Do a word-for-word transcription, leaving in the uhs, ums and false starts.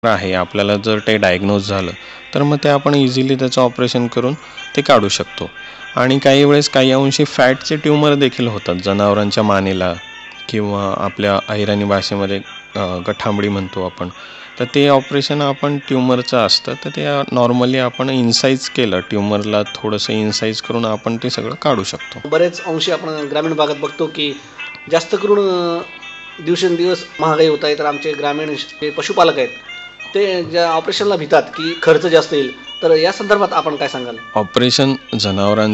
आहे आपल्याला जर ते डायग्नोज झालं तर मग ते आपण इझिली त्याचं ऑपरेशन करून ते काढू शकतो. आणि काही वेळेस काही अंशी फॅटचे ट्यूमर देखील होतात जनावरांच्या मानेला किंवा आपल्या अहिराणी भाषेमध्ये गठांबडी म्हणतो आपण. तर ते ऑपरेशन आपण ट्यूमरचं असतं तर ते नॉर्मली आपण इन्साईज केलं, ट्यूमरला थोडंसं इन्साईज करून आपण ते सगळं काढू शकतो. बरेच अंशी आपण ग्रामीण भागात बघतो की जास्त करून दिवसेंदिवस महागाई होत आहे, तर आमचे ग्रामीण जे पशुपालक आहेत ते ज्या ऑपरेशनला भितात की खर्च जास्त येईल, तर या संदर्भात आपण काय सांगाल? ऑपरेशन जनावरां